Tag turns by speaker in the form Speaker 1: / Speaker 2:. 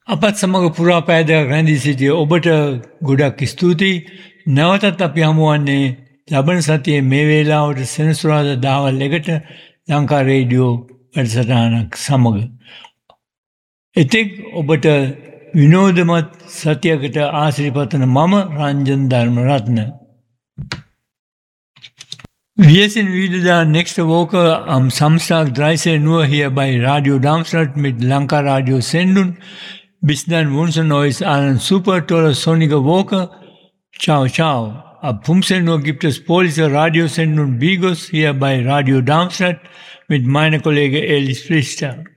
Speaker 1: අපත් සමඟ පුරා පෑදයක් රැඳී සිටිය ඔබට ගොඩක් ස්තුතියි. නැවතත් අපි හමුවන්නේ ලබන සතියේ මේ වේලාවට සෙනසුරාදා දහවල් 1ට ලංකා රේඩියෝ වැඩසටහනක් සමඟ. එතෙක් ඔබට විනෝදමත් සතියකට ආශිර්වාද මම රංජන් Dharmaratne. Wir sind wieder da, nächste Woche am Samstag 13 Uhr hier bei Radio Darmstadt mit Lanka Radio Sendung. Bis dann wünschen euch einen super tolle sonnige Woche. Ciao, ciao. Ab 15 Uhr gibt es Police Radiosendung Bigos hier bei Radio Darmstadt mit meiner Kollegin Elis Pfister.